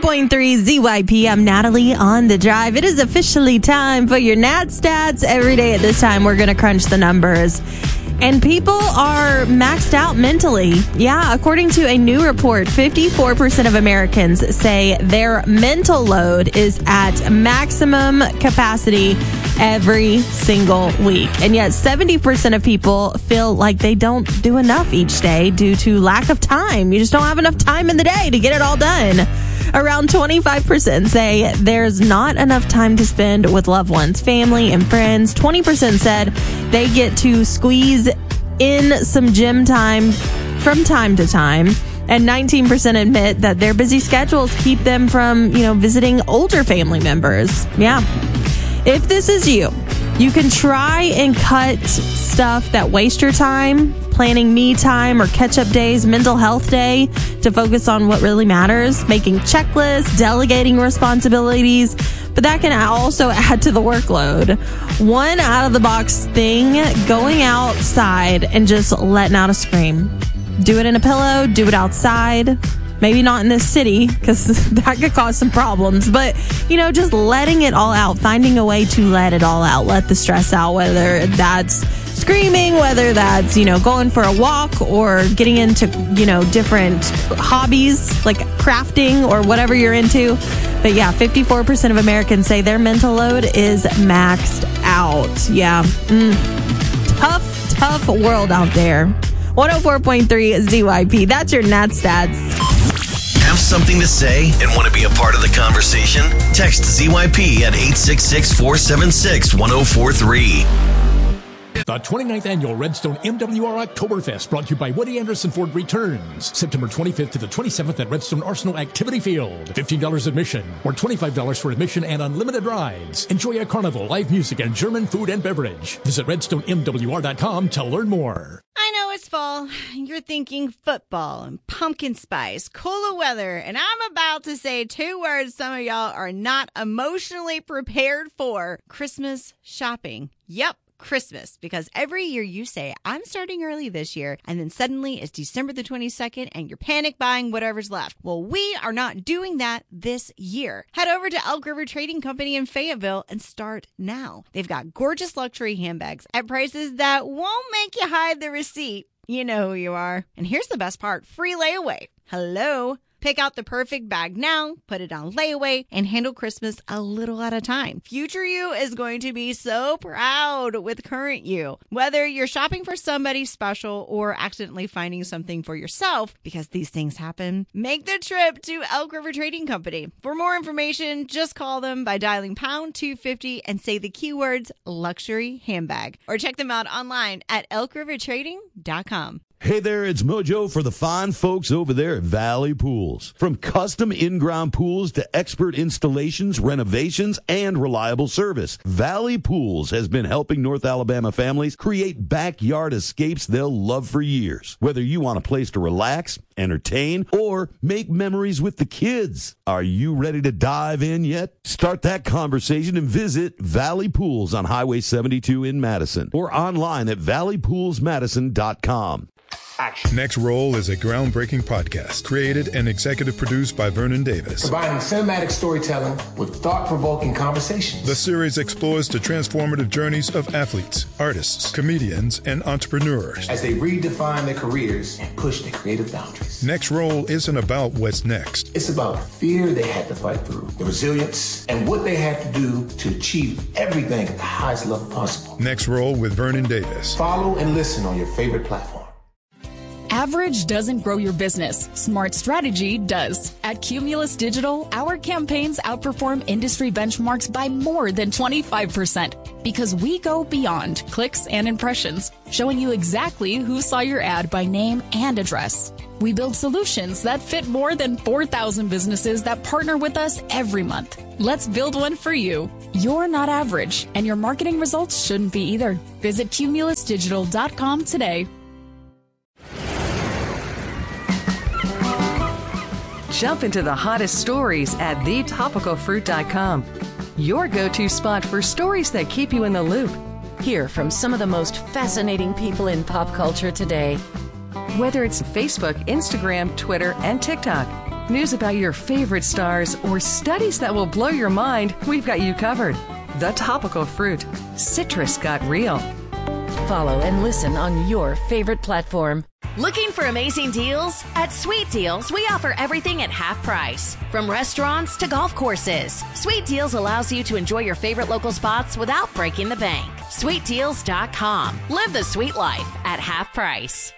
104.3 ZYP. I'm Natalie on the drive. It is officially time for your Nat Stats. Every day at this time, we're going to crunch the numbers. And people are maxed out mentally. Yeah, according to a new report, 54% of Americans say their mental load is at maximum capacity every single week. And yet 70% of people feel like they don't do enough each day due to lack of time. You just don't have enough time in the day to get it all done. Around 25% say there's not enough time to spend with loved ones, family, and friends. 20% said they get to squeeze in some gym time from time to time. And 19% admit that their busy schedules keep them from, visiting older family members. Yeah. If this is you, you can try and cut stuff that waste your time, planning me time or catch-up days, mental health day, to focus on what really matters, making checklists, delegating responsibilities, but that can also add to the workload. One out-of-the-box thing, going outside and just letting out a scream. Do it in a pillow, do it outside. Maybe not in this city, because that could cause some problems. But, just letting it all out, finding a way to let it all out, let the stress out, whether that's screaming, whether that's, going for a walk or getting into, different hobbies like crafting or whatever you're into. But yeah, 54% of Americans say their mental load is maxed out. Yeah. Tough world out there. 104.3 ZYP. That's your Nat Stats. Have something to say and want to be a part of the conversation? Text ZYP at 866-476-1043. The 29th Annual Redstone MWR Oktoberfest, brought to you by Woody Anderson Ford, returns September 25th to the 27th at Redstone Arsenal Activity Field. $15 admission or $25 for admission and unlimited rides. Enjoy a carnival, live music, and German food and beverage. Visit RedstoneMWR.com to learn more. I know it's fall. You're thinking football and pumpkin spice, cooler weather, and I'm about to say two words some of y'all are not emotionally prepared for: Christmas shopping. Yep. Christmas, because every year you say, I'm starting early this year, and then suddenly it's December the 22nd and you're panic buying whatever's left. Well, we are not doing that this year. Head over to Elk River Trading Company in Fayetteville and start now. They've got gorgeous luxury handbags at prices that won't make you hide the receipt. You know who you are. And here's the best part: free layaway. Hello. Pick out the perfect bag now, put it on layaway, and handle Christmas a little at a time. Future you is going to be so proud with current you. Whether you're shopping for somebody special or accidentally finding something for yourself, because these things happen, make the trip to Elk River Trading Company. For more information, just call them by dialing pound 250 and say the keywords luxury handbag, or check them out online at elkrivertrading.com. Hey there, it's Mojo for the fine folks over there at Valley Pools. From custom in-ground pools to expert installations, renovations, and reliable service, Valley Pools has been helping North Alabama families create backyard escapes they'll love for years. Whether you want a place to relax, entertain, or make memories with the kids. Are you ready to dive in yet? Start that conversation and visit Valley Pools on Highway 72 in Madison or online at valleypoolsmadison.com. Action. Next Roll is a groundbreaking podcast created and executive produced by Vernon Davis. Combining cinematic storytelling with thought-provoking conversations. The series explores the transformative journeys of athletes, artists, comedians, and entrepreneurs as they redefine their careers and push their creative boundaries. Next Roll isn't about what's next. It's about the fear they had to fight through, the resilience, and what they had to do to achieve everything at the highest level possible. Next Roll with Vernon Davis. Follow and listen on your favorite platform. Average doesn't grow your business. Smart strategy does. At Cumulus Digital, our campaigns outperform industry benchmarks by more than 25% because we go beyond clicks and impressions, showing you exactly who saw your ad by name and address. We build solutions that fit more than 4,000 businesses that partner with us every month. Let's build one for you. You're not average, and your marketing results shouldn't be either. Visit cumulusdigital.com today. Jump into the hottest stories at thetopicalfruit.com. Your go-to spot for stories that keep you in the loop. Hear from some of the most fascinating people in pop culture today. Whether it's Facebook, Instagram, Twitter, and TikTok. news about your favorite stars, or studies that will blow your mind, we've got you covered. The Topical Fruit. Citrus got real. Follow and listen on your favorite platform. Looking for amazing deals? At Sweet Deals, we offer everything at half price. From restaurants to golf courses, Sweet Deals allows you to enjoy your favorite local spots without breaking the bank. SweetDeals.com. Live the sweet life at half price.